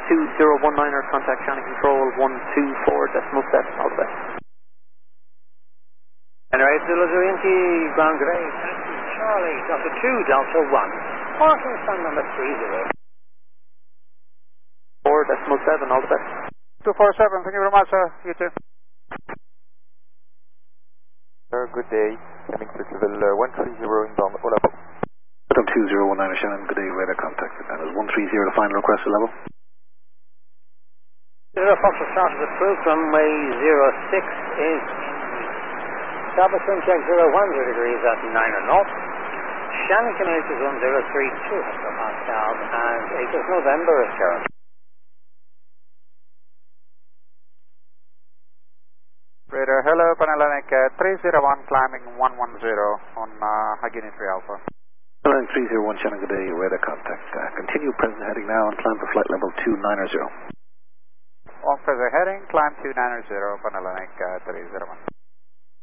2019er, contact Shannon Control 124.7, all the best. Generate Zulu Zulu Yankee, ground grade, taxi Charlie, Delta 2, Delta 1. Parking stand number 30. 4.7, all the best. 247, thank you very much, sir. You too. Sir, good day. Hemmingford level 130 inbound, all up. Adam 2019 Shannon, good day, radar contact. That is 130, the final request level. Zero Foxtrot started approved, runway 06 is establishment check 010 degrees at 9 knots. Shannon communities 1032 hectopascals and 8th of November is current. Radar, hello, Panhellenic 301 climbing 110 on Hagini 3 Alpha. Panhellenic 301 Shannon, good day, radar contact. Continue present heading now and climb for flight level 290. On present heading, climb 290, Panhellenic 301.